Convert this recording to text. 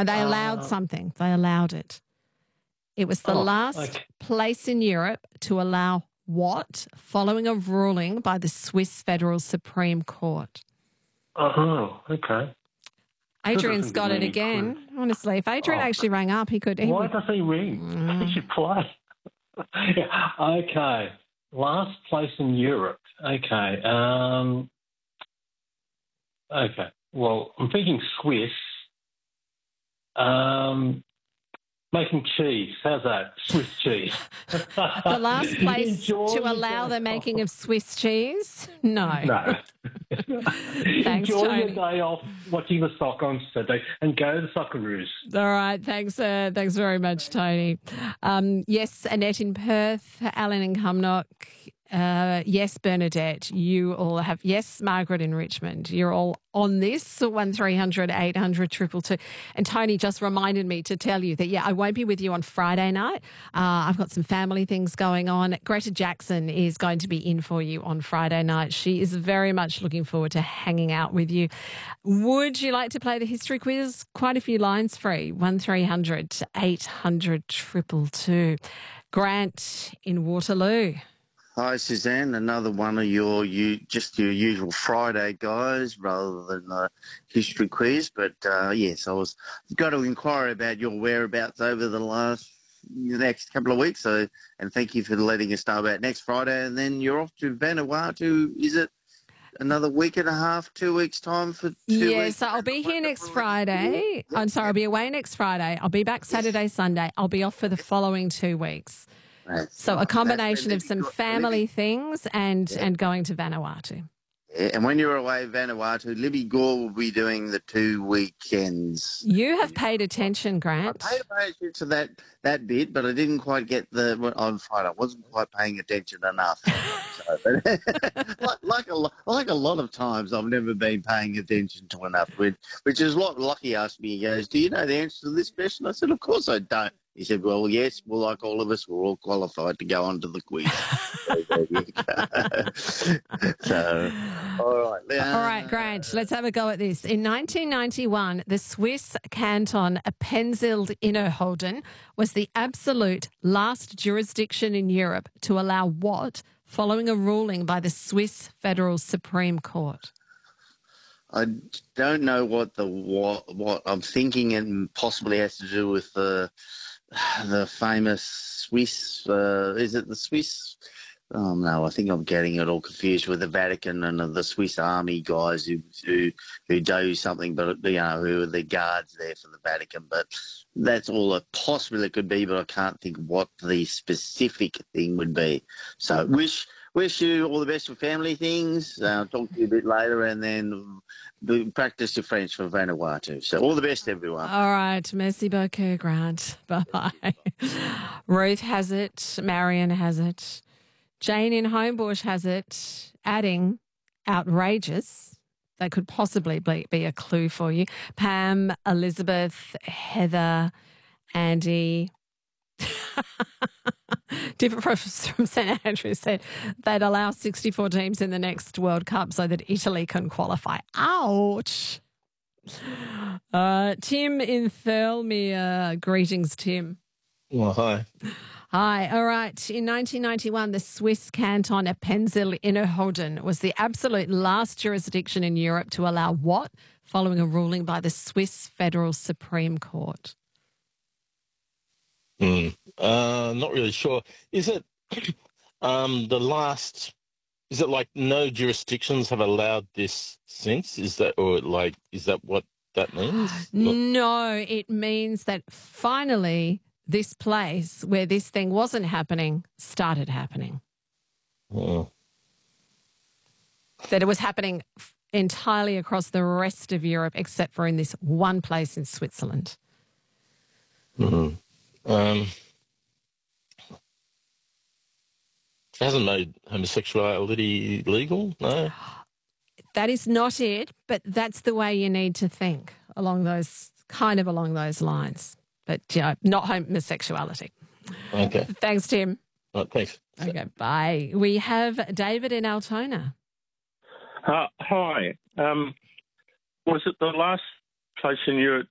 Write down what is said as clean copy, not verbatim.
And they allowed something. They allowed it. It was the last place in Europe to allow what, following a ruling by the Swiss Federal Supreme Court? Oh, okay. Adrian's got it again. Honestly, if Adrian actually rang up, he could... Why does he ring? He should play. Okay. Last place in Europe. Okay. Okay. Well, I'm thinking Swiss. Making cheese. How's that? Swiss cheese. The last place to allow the making of Swiss cheese? No. No. Thanks, Enjoy Tony. your day off watching the soccer on Saturday and go to the Socceroos. All right. Thanks very much, Tony. Yes, Annette in Perth, Alan in Cumnock. Yes, Bernadette, you all have. Yes, Margaret in Richmond, you're all on this. 1300 800 222. And Tony just reminded me to tell you that, I won't be with you on Friday night. I've got some family things going on. Greta Jackson is going to be in for you on Friday night. She is very much looking forward to hanging out with you. Would you like to play the history quiz? Quite a few lines free. 1300 800 222. Grant in Waterloo. Hi, Suzanne. Another one of your usual Friday guys rather than the history quiz. But, yes, I was got to inquire about your whereabouts over the next couple of weeks. And thank you for letting us know about next Friday. And then you're off to Vanuatu. Is it another week and a half, 2 weeks' time for 2 weeks? Yes, so I'll be here next Friday. I'm sorry, I'll be away next Friday. I'll be back Saturday, Sunday. I'll be off for the following 2 weeks. So a combination of some family things and going to Vanuatu. Yeah, and when you're away Vanuatu, Libby Gore will be doing the 2 weekends. You have paid attention, Grant. I paid attention to that bit, but I didn't quite get on Friday. I wasn't quite paying attention enough. like a lot of times, I've never been paying attention to enough. Which is what Lockie asked me. He goes, "Do you know the answer to this question?" I said, "Of course I don't." He said, "Well, yes, well, like all of us, we're all qualified to go on to the quiz." So, all right, Grant, let's have a go at this. In 1991, the Swiss canton Appenzell-Innerrhoden was the absolute last jurisdiction in Europe to allow what, following a ruling by the Swiss Federal Supreme Court? I don't know what I'm thinking, and possibly has to do with the famous Swiss. Is it the Swiss? Oh no, I think I'm getting it all confused with the Vatican and the Swiss Army guys who do something, but who are the guards there for the Vatican. But that's all a possibility it could be, but I can't think what the specific thing would be. So wish you all the best with family things. Talk to you a bit later, and then practice your French for Vanuatu. So all the best, everyone. All right. Merci beaucoup, Grant. Bye-bye. Ruth has it. Marion has it. Jane in Homebush has it, adding outrageous. That could possibly be a clue for you. Pam, Elizabeth, Heather, Andy. Different professors from St Andrews said they'd allow 64 teams in the next World Cup so that Italy can qualify. Ouch. Tim in Thirlmere. Greetings, Tim. Well, hi. Hi. All right. In 1991, the Swiss canton Appenzell-Innerrhoden was the absolute last jurisdiction in Europe to allow what, following a ruling by the Swiss Federal Supreme Court? Not really sure. Is it the last? Is it like no jurisdictions have allowed this since? Is that what that means? No, it means that finally this place where this thing wasn't happening started happening. Oh. That it was happening entirely across the rest of Europe except for in this one place in Switzerland. Mm-hmm. It hasn't made homosexuality legal, no? That is not it, but that's the way you need to think along those lines. But, not homosexuality. Okay. Thanks, Tim. Oh, thanks. Okay, bye. We have David in Altona. Hi. Was it the last place in Europe